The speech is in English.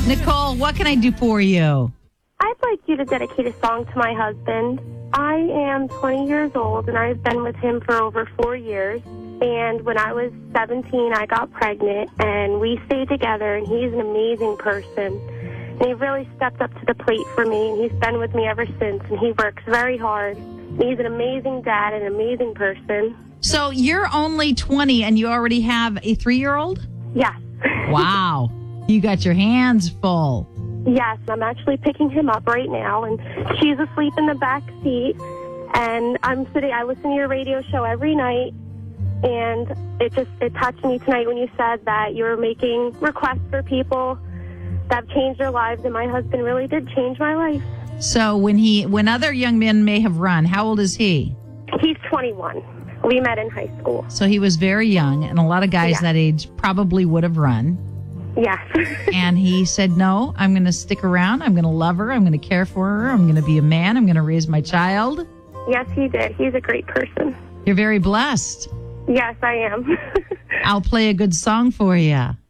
Nicole, what can I do for you? I'd like you to dedicate a song to my husband. I am 20 years old, and I've been with him for over 4 years. And when I was 17, I got pregnant, and we stayed together, and he's an amazing person. And he really stepped up to the plate for me, and he's been with me ever since, and he works very hard. He's an amazing dad and an amazing person. So you're only 20 and you already have a 3-year-old? Yes. Wow. You got your hands full. Yes, I'm actually picking him up right now, and she's asleep in the back seat. And I listen to your radio show every night, and it touched me tonight when you said that you were making requests for people that have changed their lives, and my husband really did change my life. So when other young men may have run, how old is he? He's 21. We met in high school. So he was very young, and a lot of guys that age probably would have run. Yes. And he said, no, I'm going to stick around. I'm going to love her. I'm going to care for her. I'm going to be a man. I'm going to raise my child. Yes, he did. He's a great person. You're very blessed. Yes, I am. I'll play a good song for you.